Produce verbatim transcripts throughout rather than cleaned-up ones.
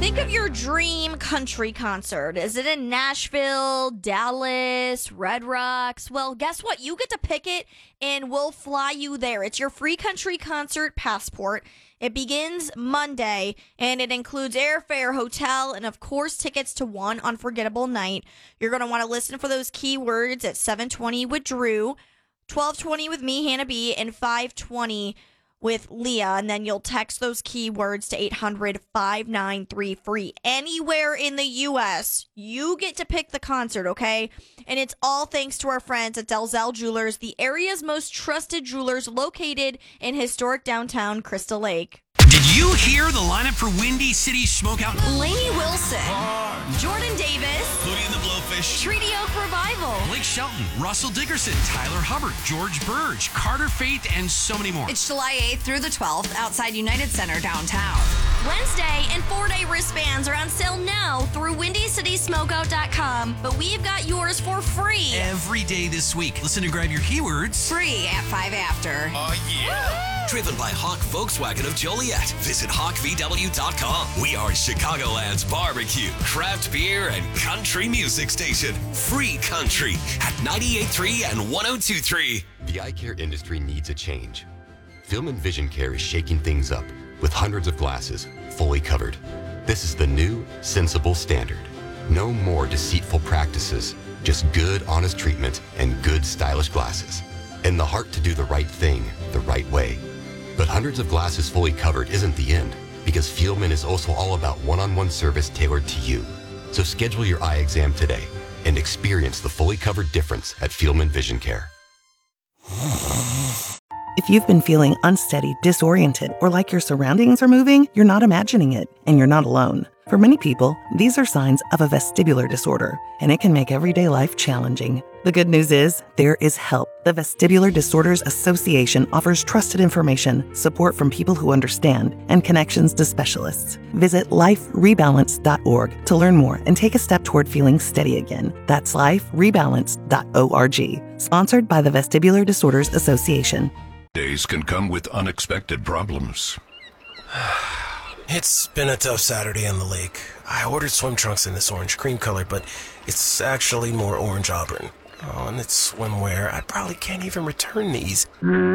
Think of your dream country concert. Is it in Nashville, Dallas, Red Rocks? Well, guess what? You get to pick it and we'll fly you there. It's your free country concert passport. It begins Monday and it includes airfare, hotel, and of course tickets to one unforgettable night. You're going to want to listen for those keywords at seven twenty with Drew, twelve twenty with me, Hannah B, and five twenty with Leah, and then you'll text those keywords to eight hundred, five nine three, free. Anywhere in the U S, you get to pick the concert, okay? And it's all thanks to our friends at Delzell Jewelers, the area's most trusted jewelers located in historic downtown Crystal Lake. Did you hear the lineup for Windy City Smokeout? Lainey Wilson, Jordan Davis, Hootie and the Blowfish, Treaty Oak Revival, Blake Shelton, Russell Dickerson, Tyler Hubbard, George Burge, Carter Faith, and so many more. It's July eighth through the twelfth outside United Center downtown. Wednesday and four-day wristbands are on sale now through windy city smokeout dot com, but we've got yours for free. Every day this week. Listen and grab your keywords. Free at five after. Oh, yeah. Driven by Hawk Volkswagen of Joliet. Visit hawk v w dot com. We are Chicagoland's barbecue, craft beer, and country music station. Free country at ninety-eight point three and one oh two point three. The eye care industry needs a change. Film and Vision Care is shaking things up with hundreds of glasses fully covered. This is the new, sensible standard. No more deceitful practices, just good, honest treatment and good, stylish glasses. And the heart to do the right thing the right way. But hundreds of glasses fully covered isn't the end, because Fieldman is also all about one-on-one service tailored to you. So schedule your eye exam today and experience the fully covered difference at Fieldman Vision Care. If you've been feeling unsteady, disoriented, or like your surroundings are moving, you're not imagining it, and you're not alone. For many people, these are signs of a vestibular disorder, and it can make everyday life challenging. The good news is, there is help. The Vestibular Disorders Association offers trusted information, support from people who understand, and connections to specialists. Visit life rebalance dot org to learn more and take a step toward feeling steady again. That's life rebalance dot org. Sponsored by the Vestibular Disorders Association. Days can come with unexpected problems. It's been a tough Saturday on the lake. I ordered swim trunks in this orange cream color, but it's actually more orange auburn. Oh, and it's swimwear. I probably can't even return these.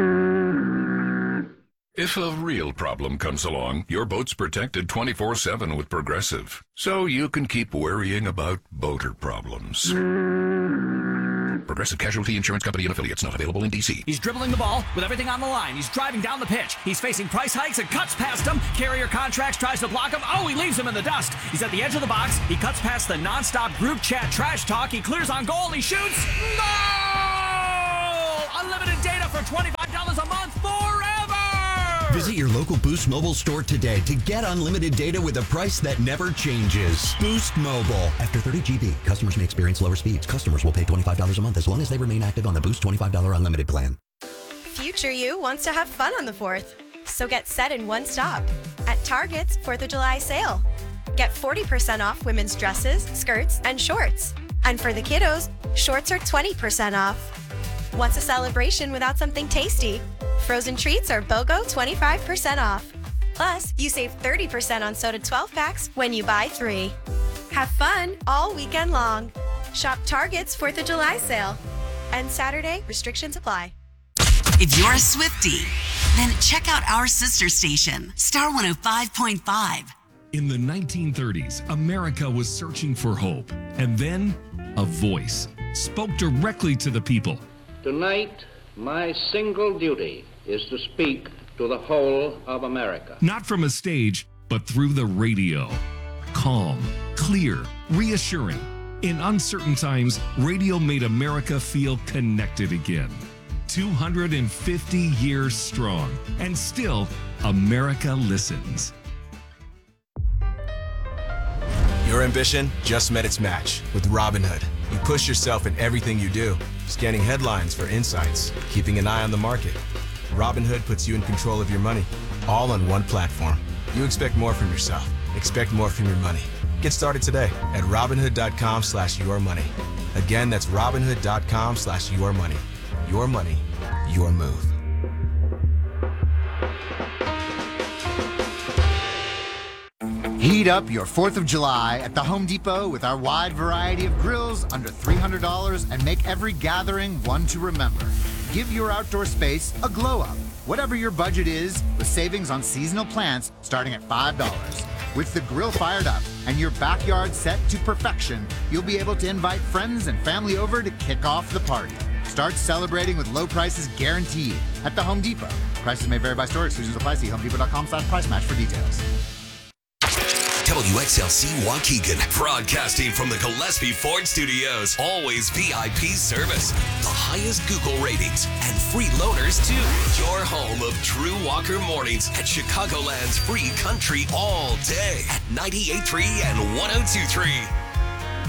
If a real problem comes along, your boat's protected twenty-four seven with Progressive, so you can keep worrying about boater problems. Progressive Casualty Insurance Company and Affiliates, not available in D C. He's dribbling the ball with everything on the line. He's driving down the pitch. He's facing price hikes and cuts past him. Carrier Contracts tries to block him. Oh, he leaves him in the dust. He's at the edge of the box. He cuts past the nonstop group chat trash talk. He clears on goal. He shoots. Goal! Unlimited data for twenty-five dollars a month forever! Visit your local Boost Mobile store today to get unlimited data with a price that never changes. Boost Mobile. After thirty gigabytes, customers may experience lower speeds. Customers will pay twenty-five dollars a month as long as they remain active on the Boost twenty-five dollars unlimited plan. Future you wants to have fun on the fourth. So get set in one stop at Target's fourth of July sale. Get forty percent off women's dresses, skirts, and shorts. And for the kiddos, shorts are twenty percent off. What's a celebration without something tasty? Frozen treats are BOGO twenty-five percent off. Plus, you save thirty percent on soda twelve packs when you buy three. Have fun all weekend long. Shop Target's fourth of July sale. And Saturday, restrictions apply. If you're a Swiftie, then check out our sister station, Star one oh five point five. In the nineteen thirties, America was searching for hope. And then, a voice spoke directly to the people. Tonight, my single duty is to speak to the whole of America. Not from a stage, but through the radio. Calm, clear, reassuring. In uncertain times, radio made America feel connected again. two hundred fifty years strong, and still, America listens. Your ambition just met its match with Robinhood. You push yourself in everything you do, scanning headlines for insights, keeping an eye on the market. Robinhood puts you in control of your money, all on one platform. You expect more from yourself. Expect more from your money. Get started today at Robinhood.com slash your money. Again, that's Robinhood.com slash your money. Your money, your move. Heat up your fourth of July at the Home Depot with our wide variety of grills under three hundred dollars and make every gathering one to remember. Give your outdoor space a glow up, whatever your budget is, with savings on seasonal plants starting at five dollars. With the grill fired up and your backyard set to perfection, you'll be able to invite friends and family over to kick off the party. Start celebrating with low prices guaranteed at the Home Depot. Prices may vary by store. Exclusions apply. See homedepot.com slash price match for details. W X L C Waukegan, broadcasting from the Gillespie Ford Studios. Always V I P service, the highest Google ratings, and free loaners too. Your home of Drew Walker mornings at Chicagoland's free country all day at ninety-eight point three and one oh two point three.